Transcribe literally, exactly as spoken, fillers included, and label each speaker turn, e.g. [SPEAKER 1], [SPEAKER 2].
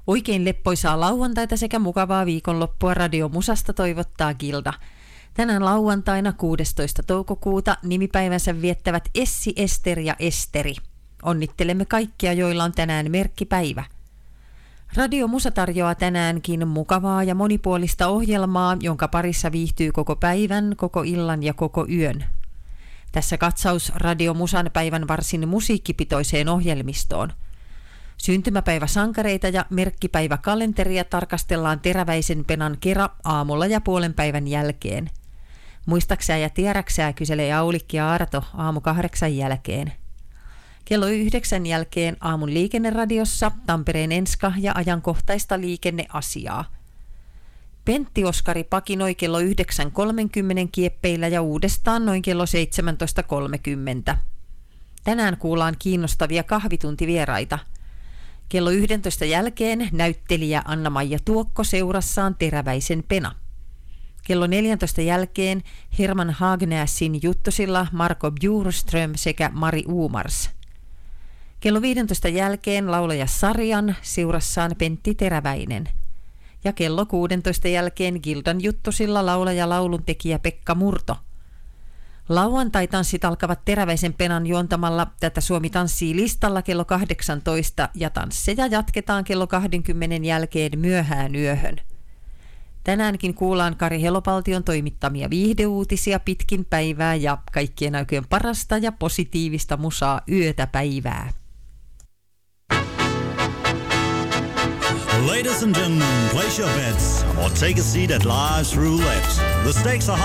[SPEAKER 1] Oikein leppoisaa lauantaita sekä mukavaa viikonloppua Radio Musasta toivottaa Gilda. Tänään lauantaina kuudestoista toukokuuta nimipäivänsä viettävät Essi, Ester ja Esteri. Onnittelemme kaikkia, joilla on tänään merkkipäivä. Radio Musa tarjoaa tänäänkin mukavaa ja monipuolista ohjelmaa, jonka parissa viihtyy koko päivän, koko illan ja koko yön. Tässä katsaus Radio Musan päivän varsin musiikkipitoiseen ohjelmistoon. Syntymäpäiväsankareita ja merkkipäiväkalenteria tarkastellaan Teräväisen Penan kera aamulla ja puolen päivän jälkeen. Muistaksää ja tiedäksää, kyselee Aulikki ja Arto aamu kahdeksan jälkeen. Kello yhdeksän jälkeen aamun liikenneradiossa Tampereen Enska ja ajankohtaista liikenneasiaa. Pentti Oskari pakinoi kello yhdeksän kolmekymmentä kieppeillä ja uudestaan noin kello seitsemäntoista kolmekymmentä. Tänään kuullaan kiinnostavia kahvituntivieraita. Kello yhdentoista jälkeen näyttelijä Anna-Maija Tuokko seurassaan Teräväisen Pena. Kello neljäntoista jälkeen Herman Hagnäsin juttusilla Marko Bjurström sekä Mari Uumars. Kello viidentoista jälkeen laulaja Sarjan seurassaan Pentti Teräväinen. Ja kello kuudentoista jälkeen Gildan juttusilla laulaja lauluntekijä Pekka Murto. Lauantai-tanssit alkavat Teräväisen Penan juontamalla Tätä Suomi tanssii listalla kello kahdeksantoista ja tansseja jatketaan kello kaksikymmentä jälkeen myöhään yöhön. Tänäänkin kuullaan Kari Helopaltion toimittamia viihdeuutisia pitkin päivää ja kaikkien aikojen parasta ja positiivista musaa yötä päivää.
[SPEAKER 2] Ladies and gentlemen, place your bets or take a seat at life's roulette. The stakes are